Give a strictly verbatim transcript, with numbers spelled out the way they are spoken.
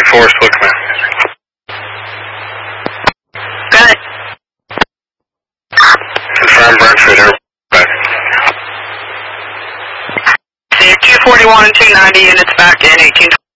Forest, look, man. Got it. Confirm Brentford, air back. Save two forty-one and two ninety units back in eighteen.